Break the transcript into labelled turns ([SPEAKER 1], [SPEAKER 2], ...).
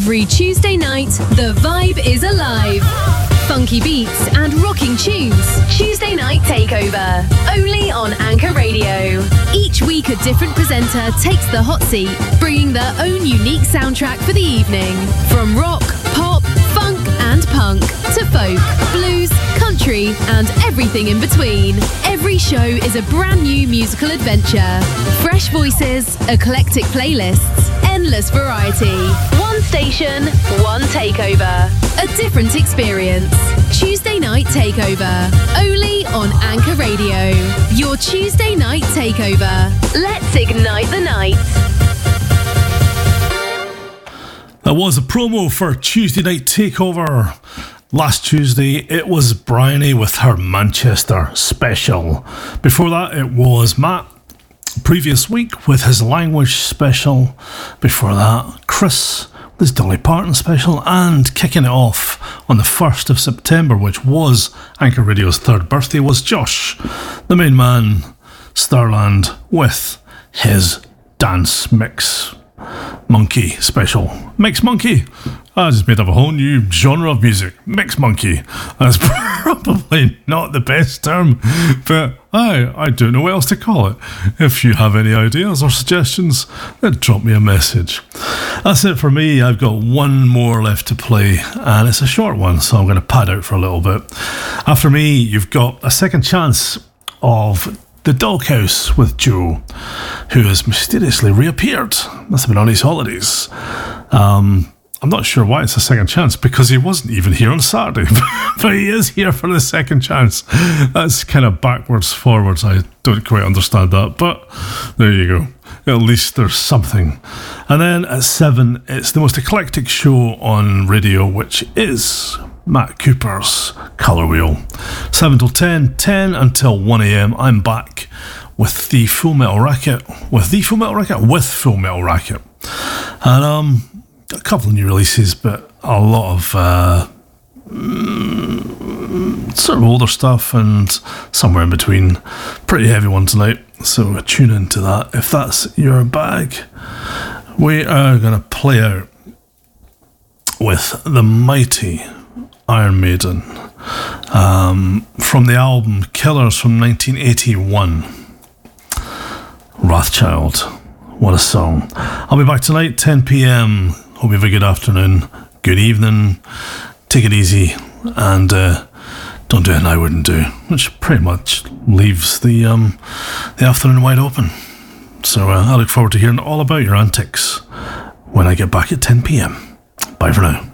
[SPEAKER 1] Every Tuesday night, the vibe is alive. Funky beats and rocking tunes. Tuesday Night Takeover. Only on Anchor Radio. Each week a different presenter takes the hot seat, bringing their own unique soundtrack for the evening. From rock, pop, funk and punk to folk, blues, country and everything in between. Every show is a brand new musical adventure. Fresh voices, eclectic playlists, endless variety. One station, one takeover. A different experience. Tuesday Night Takeover. Only on Anchor Radio. Your Tuesday Night Takeover. Let's ignite the night.
[SPEAKER 2] That was a promo for Tuesday Night Takeover. Last Tuesday, it was Bryony with her Manchester special. Before that, it was Matt, previous week, with his Language special. Before that, Chris with his Dolly Parton special. And kicking it off on the 1st of September, which was Anchor Radio's third birthday, was Josh, the main man, Starland, with his Dance Mix Monkey special. Mix Monkey. I just made up a whole new genre of music. Mix Monkey. That's probably not the best term, but I don't know what else to call it. If you have any ideas or suggestions, then drop me a message. That's it for me. I've got one more left to play, and it's a short one, so I'm going to pad out for a little bit. After me, you've got a second chance of The Doghouse with Joe, who has mysteriously reappeared. Must have been on his holidays. I'm not sure why it's a second chance, because he wasn't even here on Saturday, but he is here for the second chance. That's kind of backwards, forwards. I don't quite understand that, but there you go. At least there's something. And then at 7, it's the most eclectic show on radio, which is Matt Cooper's Colour Wheel. 7 till 10, 10 until 1 a.m. I'm back with the Full Metal Racket, with Full Metal Racket. And a couple of new releases, but a lot of sort of older stuff and somewhere in between. Pretty heavy one tonight, so tune into that if that's your bag. We are going to play out with the mighty Iron Maiden from the album Killers from 1981. Wrathchild. What a song. I'll be back tonight, 10 p.m. Hope you have a good afternoon, good evening, take it easy, and don't do anything I wouldn't do, which pretty much leaves the afternoon wide open. So I look forward to hearing all about your antics when I get back at 10 p.m. Bye for now.